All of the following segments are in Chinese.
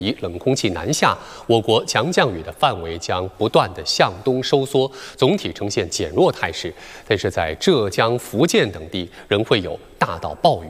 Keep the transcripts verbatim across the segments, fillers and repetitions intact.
冷空气南下，我国强降雨的范围将不断的向东收缩，总体呈现减弱态势。但是在浙江、福建等地仍会有大到暴雨。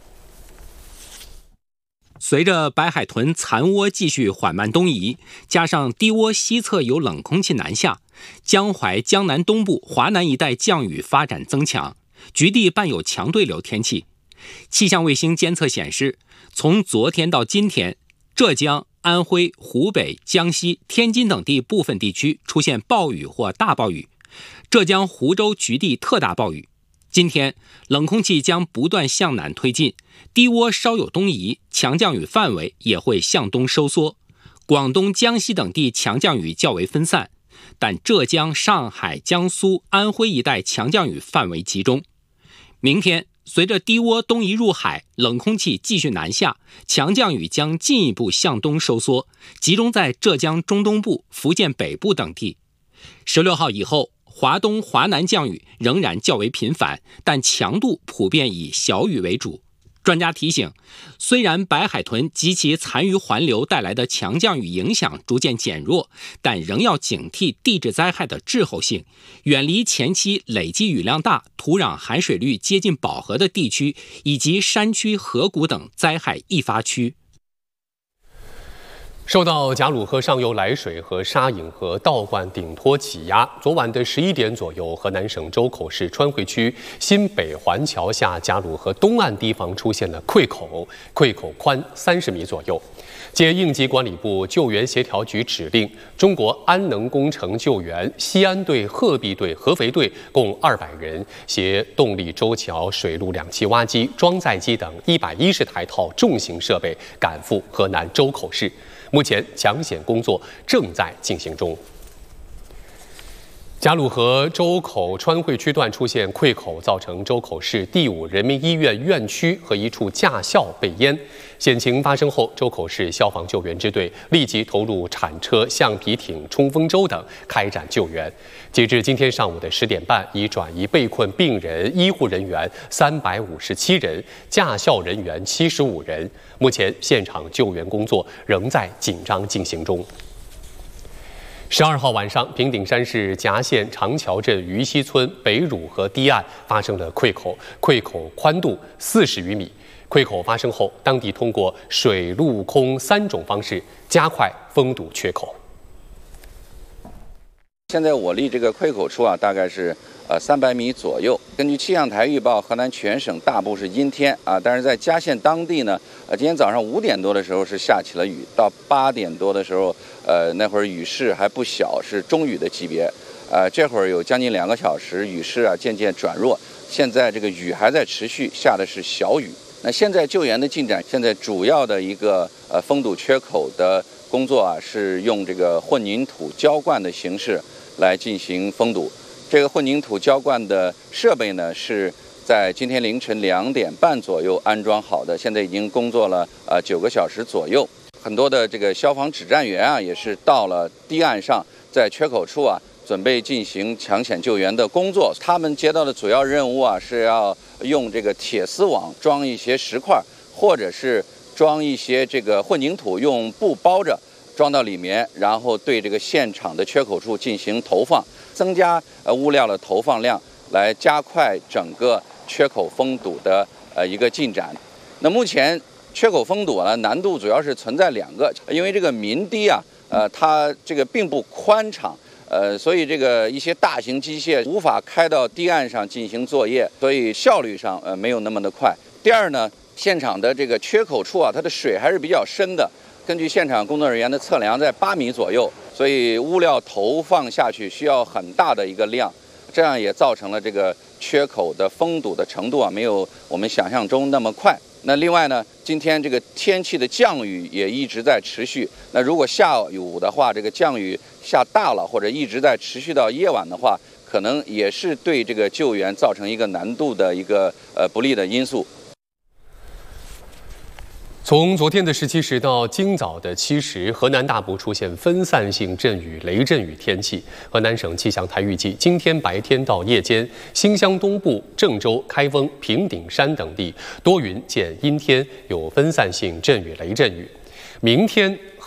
随着白海豚残涡继续缓慢东移，加上低涡西侧有冷空气南下，江淮、江南东部、华南一带降雨发展增强，局地伴有强对流天气。气象卫星监测显示，从昨天到今天，浙江、安徽、湖北、江西、天津等地部分地区出现暴雨或大暴雨，浙江湖州局地特大暴雨。今天冷空气将不断向南推进，低涡稍有东移，强降雨范围也会向东收缩。广东、江西等地强降雨较为分散，但浙江、上海、江苏、安徽一带强降雨范围集中。明天随着低涡东移入海，冷空气继续南下，强降雨将进一步向东收缩，集中在浙江中东部、福建北部等地。十六号以后，华东、华南降雨仍然较为频繁，但强度普遍以小雨为主。专家提醒，虽然白海豚及其残余环流带来的强降雨影响逐渐减弱，但仍要警惕地质灾害的滞后性，远离前期累积雨量大、土壤含水率接近饱和的地区，以及山区、河谷等灾害易发区。 受到贾鲁河上游来水和沙引河倒灌顶托挤压，昨晚的十一点左右，河南省周口市川汇区新北环桥下贾鲁河东岸堤防出现了溃口，溃口宽三十米左右。接应急管理部救援协调局指令，中国安能工程救援西安队、鹤壁队、合肥队共二百人，携动力周桥、水陆两栖挖机、装载机等一百一十台套重型设备赶赴河南周口市。目前抢险工作正在进行中。贾鲁河周口川汇区段出现溃口，造成周口市第五人民医院院区和一处驾校被淹。险情发生后，周口市消防救援支队立即投入铲车、橡皮艇、冲锋舟等开展救援。截至今天上午的十点半，已转移被困病人、医护人员三百五十七人，驾校人员七十五人。目前现场救援工作仍在紧张进行中。十二号晚上，平顶山市夹县长桥镇鱼溪村北汝河堤岸发生了溃口，溃口宽度四十余米。溃口发生后，当地通过水、陆、空三种方式加快封堵缺口。 现在我离这个溃口处啊，大概是呃三百米左右。根据气象台预报，河南全省大部是阴天啊，但是在嘉县当地呢，呃，今天早上五点多的时候是下起了雨，到八点多的时候，呃，那会儿雨势还不小，是中雨的级别。呃，这会儿有将近两个小时，雨势啊渐渐转弱，现在这个雨还在持续，下的是小雨。那现在救援的进展，现在主要的一个呃封堵缺口的工作啊，是用这个混凝土浇灌的形式来进行封堵。这个混凝土浇灌的设备呢，是在今天凌晨两点半左右安装好的，现在已经工作了呃九个小时左右。很多的这个消防指战员啊，也是到了堤岸上，在缺口处啊，准备进行抢险救援的工作。他们接到的主要任务啊，是要用这个铁丝网装一些石块，或者是装一些这个混凝土，用布包着装到里面，然后对这个现场的缺口处进行投放，增加呃物料的投放量，来加快整个缺口封堵的呃一个进展。那目前缺口封堵呢，难度主要是存在两个，因为这个民堤啊，呃，它这个并不宽敞，呃，所以这个一些大型机械无法开到堤岸上进行作业，所以效率上呃没有那么的快。第二呢，现场的这个缺口处啊，它的水还是比较深的，根据现场工作人员的测量，在八米左右，所以物料投放下去需要很大的一个量，这样也造成了这个缺口的封堵的程度啊，没有我们想象中那么快。那另外呢，今天这个天气的降雨也一直在持续。那如果下雨的话，这个降雨下大了，或者一直在持续到夜晚的话，可能也是对这个救援造成一个难度的一个呃不利的因素。 从昨天的十七时到今早的七时，河南大部出现分散性阵雨、雷阵雨天气。河南省气象台预计，今天白天到夜间，新乡东部、郑州、开封、平顶山等地多云见阴天，有分散性阵雨、雷阵雨。明天